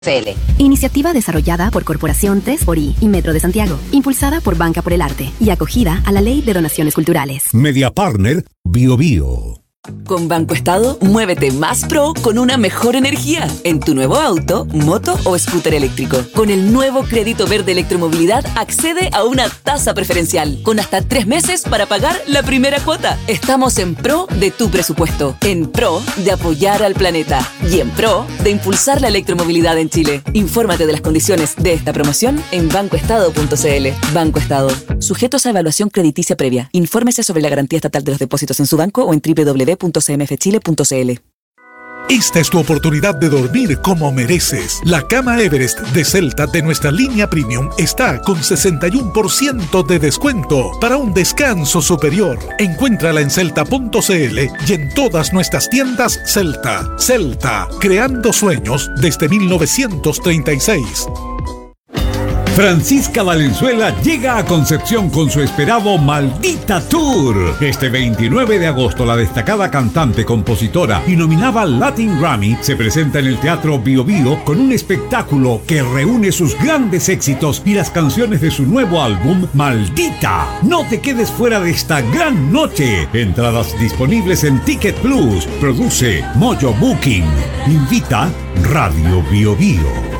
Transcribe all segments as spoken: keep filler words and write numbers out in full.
C L. Iniciativa desarrollada por Corporación tres por I y Metro de Santiago, impulsada por Banca por el Arte y acogida a la Ley de Donaciones Culturales. Media Partner Bio Bio. Con Banco Estado, muévete más pro con una mejor energía en tu nuevo auto, moto o scooter eléctrico. Con el nuevo crédito verde electromovilidad, accede a una tasa preferencial con hasta tres meses para pagar la primera cuota. Estamos en pro de tu presupuesto, en pro de apoyar al planeta y en pro de impulsar la electromovilidad en Chile. Infórmate de las condiciones de esta promoción en banco estado punto c l. Banco Estado. Sujetos a evaluación crediticia previa. Infórmese sobre la garantía estatal de los depósitos en su banco o en doble u doble u doble u punto c m f chile punto c l. Esta es tu oportunidad de dormir como mereces. La cama Everest de Celta de nuestra línea Premium está con sesenta y uno por ciento de descuento para un descanso superior. Encuéntrala en celta punto c l y en todas nuestras tiendas Celta. Celta, creando sueños desde mil novecientos treinta y seis. Francisca Valenzuela llega a Concepción con su esperado Maldita Tour. Este veintinueve de agosto, la destacada cantante, compositora y nominada al Latin Grammy se presenta en el Teatro Bio Bio con un espectáculo que reúne sus grandes éxitos y las canciones de su nuevo álbum Maldita. No te quedes fuera de esta gran noche. Entradas disponibles en Ticket Plus. Produce Mojo Booking. Invita Radio Bio Bio.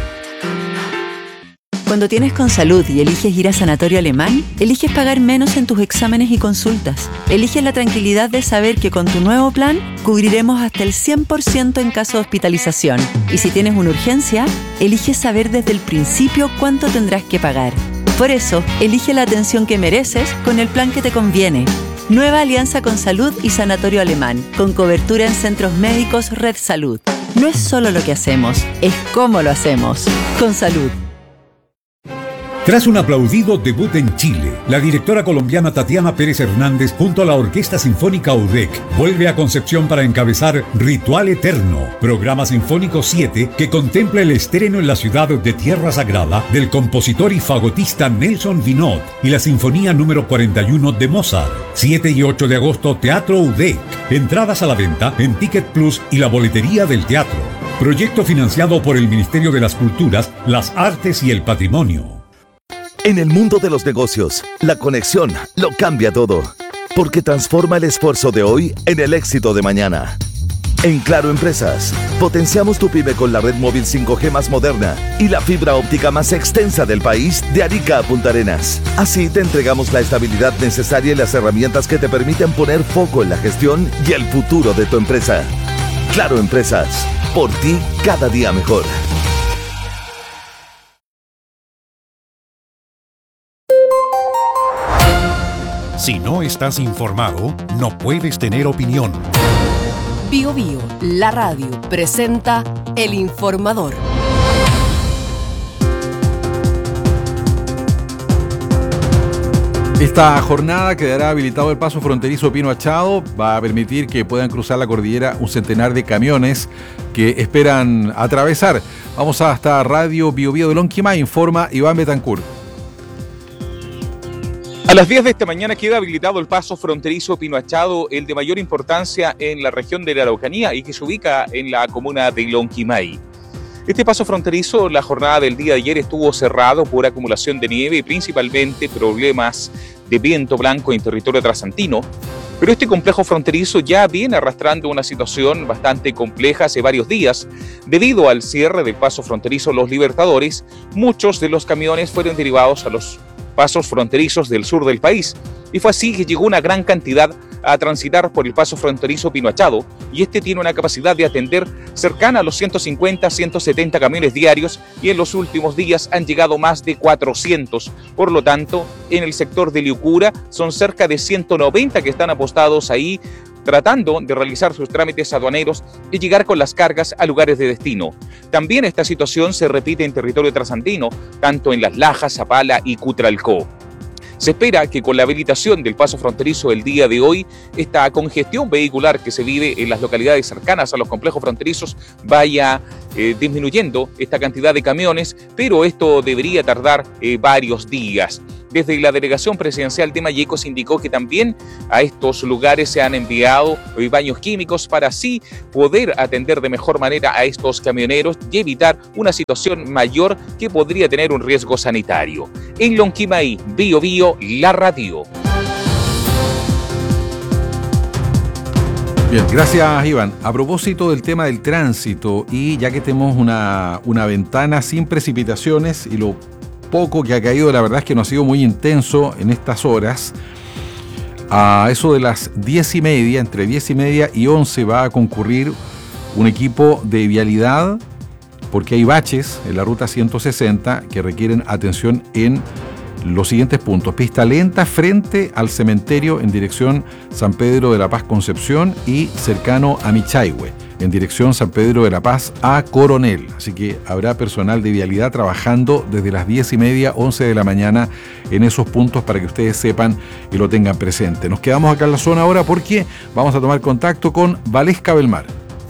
Cuando tienes Consalud y eliges ir a Sanatorio Alemán, eliges pagar menos en tus exámenes y consultas. Eliges la tranquilidad de saber que con tu nuevo plan cubriremos hasta el cien por ciento en caso de hospitalización. Y si tienes una urgencia, eliges saber desde el principio cuánto tendrás que pagar. Por eso, elige la atención que mereces con el plan que te conviene. Nueva alianza Consalud y Sanatorio Alemán, con cobertura en centros médicos Red Salud. No es solo lo que hacemos, es cómo lo hacemos. Consalud. Tras un aplaudido debut en Chile, la directora colombiana Tatiana Pérez Hernández junto a la Orquesta Sinfónica U D E C vuelve a Concepción para encabezar Ritual Eterno, programa sinfónico siete que contempla el estreno en la ciudad de Tierra Sagrada del compositor y fagotista Nelson Vinot y la Sinfonía número cuarenta y uno de Mozart. siete y ocho de agosto, Teatro U D E C. Entradas a la venta en Ticket Plus y la boletería del teatro. Proyecto financiado por el Ministerio de las Culturas, las Artes y el Patrimonio. En el mundo de los negocios, la conexión lo cambia todo, porque transforma el esfuerzo de hoy en el éxito de mañana. En Claro Empresas, potenciamos tu pyme con la red móvil cinco G más moderna y la fibra óptica más extensa del país de Arica a Punta Arenas. Así te entregamos la estabilidad necesaria y las herramientas que te permiten poner foco en la gestión y el futuro de tu empresa. Claro Empresas, por ti cada día mejor. Si no estás informado, no puedes tener opinión. Bio Bio, la radio, presenta El Informador. Esta jornada quedará habilitado el paso fronterizo Pino Achado. Va a permitir que puedan cruzar la cordillera un centenar de camiones que esperan atravesar. Vamos hasta Radio Bio Bio de Lonquimay, informa Iván Betancourt. A las diez de esta mañana queda habilitado el paso fronterizo Pino Achado, el de mayor importancia en la región de la Araucanía y que se ubica en la comuna de Lonquimay. Este paso fronterizo, la jornada del día de ayer estuvo cerrado por acumulación de nieve y principalmente problemas de viento blanco en territorio trasandino, pero este complejo fronterizo ya viene arrastrando una situación bastante compleja hace varios días. Debido al cierre del paso fronterizo Los Libertadores, muchos de los camiones fueron derivados a los pasos fronterizos del sur del país, y fue así que llegó una gran cantidad a transitar por el paso fronterizo Pino Achado, y este tiene una capacidad de atender cercana a los ciento cincuenta a ciento setenta camiones diarios, y en los últimos días han llegado más de cuatrocientos. Por lo tanto, en el sector de Liucura son cerca de ciento noventa que están apostados ahí, tratando de realizar sus trámites aduaneros y llegar con las cargas a lugares de destino. También esta situación se repite en territorio trasandino, tanto en Las Lajas, Zapala y Cutralcó. Se espera que con la habilitación del paso fronterizo el día de hoy, esta congestión vehicular que se vive en las localidades cercanas a los complejos fronterizos vaya eh, disminuyendo esta cantidad de camiones, pero esto debería tardar eh, varios días. Desde la delegación presidencial de Mayeco se indicó que también a estos lugares se han enviado baños químicos para así poder atender de mejor manera a estos camioneros y evitar una situación mayor que podría tener un riesgo sanitario. En Lonquimay, Bio Bio, la radio. Bien, gracias Iván. A propósito del tema del tránsito, y ya que tenemos una, una ventana sin precipitaciones y lo poco que ha caído, la verdad es que no ha sido muy intenso en estas horas, a eso de las diez y media, entre diez y media y once va a concurrir un equipo de vialidad porque hay baches en la ruta ciento sesenta que requieren atención en los siguientes puntos: pista lenta frente al cementerio en dirección San Pedro de la Paz Concepción y cercano a Michaihue en dirección San Pedro de la Paz a Coronel. Así que habrá personal de vialidad trabajando desde las diez y media, once de la mañana en esos puntos para que ustedes sepan y lo tengan presente. Nos quedamos acá en la zona ahora porque vamos a tomar contacto con Valesca Belmar.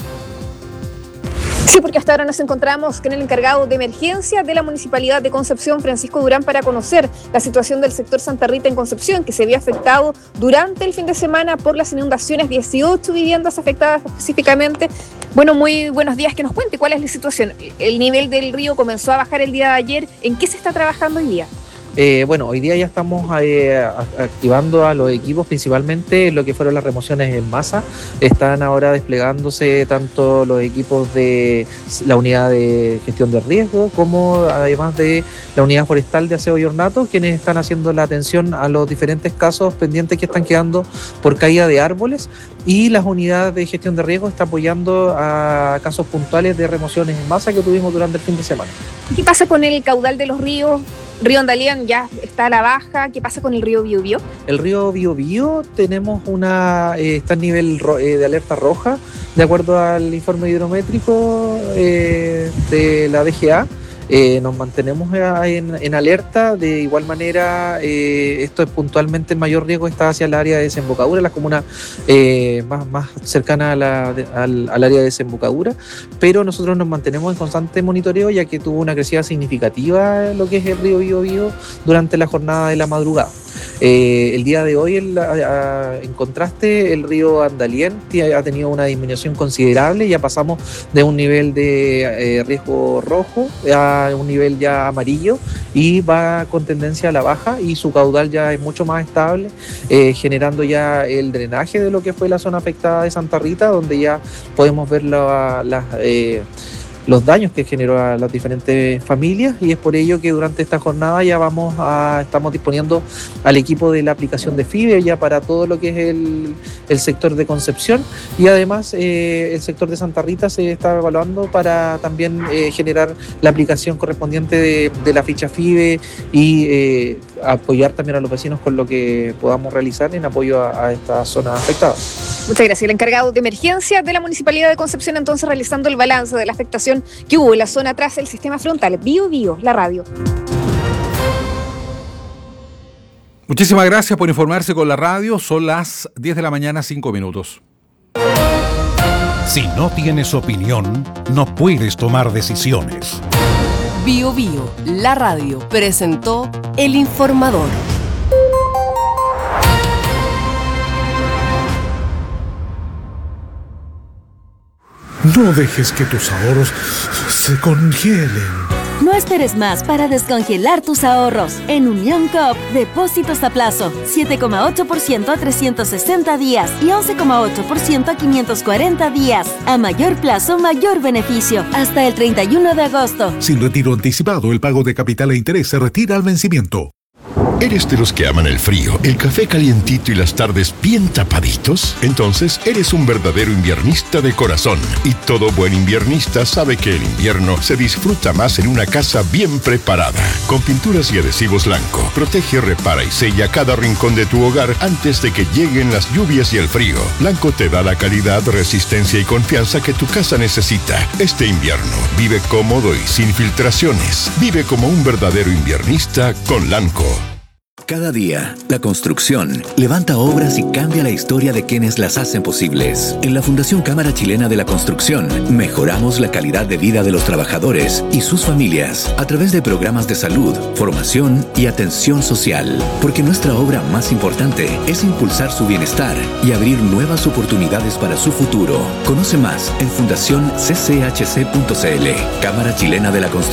Sí, porque hasta ahora nos encontramos con el encargado de emergencia de la Municipalidad de Concepción, Francisco Durán, para conocer la situación del sector Santa Rita en Concepción, que se había afectado durante el fin de semana por las inundaciones, dieciocho viviendas afectadas específicamente. Bueno, muy buenos días, que nos cuente cuál es la situación. El nivel del río comenzó a bajar el día de ayer. ¿En qué se está trabajando hoy día? Eh, bueno, hoy día ya estamos eh, activando a los equipos, principalmente lo que fueron las remociones en masa. Están ahora desplegándose tanto los equipos de la unidad de gestión de riesgo como además de la unidad forestal de aseo y ornato, quienes están haciendo la atención a los diferentes casos pendientes que están quedando por caída de árboles, y las unidades de gestión de riesgo están apoyando a casos puntuales de remociones en masa que tuvimos durante el fin de semana. ¿Qué pasa con el caudal de los ríos? Río Andalián ya está a la baja. ¿Qué pasa con el río Biobío? El río Biobío tenemos una eh, está a nivel ro, eh, de alerta roja, de acuerdo al informe hidrométrico eh, de la D G A. Eh, nos mantenemos en, en alerta. De igual manera, eh, esto es puntualmente el mayor riesgo está hacia el área de desembocadura, la comuna eh, más, más cercana a la, de, al, al área de desembocadura, pero nosotros nos mantenemos en constante monitoreo, ya que tuvo una crecida significativa en lo que es el río Biobío durante la jornada de la madrugada. Eh, el día de hoy, el, a, a, en contraste, el río Andalién ha tenido una disminución considerable. Ya pasamos de un nivel de eh, riesgo rojo a un nivel ya amarillo y va con tendencia a la baja, y su caudal ya es mucho más estable, eh, generando ya el drenaje de lo que fue la zona afectada de Santa Rita, donde ya podemos ver la, la, eh, los daños que generó a las diferentes familias, y es por ello que durante esta jornada ya vamos a, estamos disponiendo al equipo de la aplicación de F I B E ya para todo lo que es el, el sector de Concepción, y además eh, el sector de Santa Rita se está evaluando para también eh, generar la aplicación correspondiente de, de la ficha F I B E y eh, apoyar también a los vecinos con lo que podamos realizar en apoyo a, a esta zona afectada. Muchas gracias. El encargado de emergencia de la Municipalidad de Concepción, entonces, realizando el balance de la afectación que hubo en la zona tras el sistema frontal. Bio Bio, la radio. Muchísimas gracias por informarse con la radio. Son las diez de la mañana, cinco minutos. Si no tienes opinión, no puedes tomar decisiones. Bio Bio, la radio, presentó El Informador. No dejes que tus ahorros se congelen. No esperes más para descongelar tus ahorros. En Unión Coop, depósitos a plazo, siete coma ocho por ciento a trescientos sesenta días y once coma ocho por ciento a quinientos cuarenta días. A mayor plazo, mayor beneficio. Hasta el treinta y uno de agosto. Sin retiro anticipado, el pago de capital e interés se retira al vencimiento. ¿Eres de los que aman el frío, el café calientito y las tardes bien tapaditos? Entonces eres un verdadero inviernista de corazón. Y todo buen inviernista sabe que el invierno se disfruta más en una casa bien preparada. Con pinturas y adhesivos Lanco, protege, repara y sella cada rincón de tu hogar antes de que lleguen las lluvias y el frío. Lanco te da la calidad, resistencia y confianza que tu casa necesita. Este invierno, vive cómodo y sin filtraciones. Vive como un verdadero inviernista con Lanco. Cada día, la construcción levanta obras y cambia la historia de quienes las hacen posibles. En la Fundación Cámara Chilena de la Construcción, mejoramos la calidad de vida de los trabajadores y sus familias a través de programas de salud, formación y atención social. Porque nuestra obra más importante es impulsar su bienestar y abrir nuevas oportunidades para su futuro. Conoce más en fundación c c h c punto c l. Cámara Chilena de la Construcción.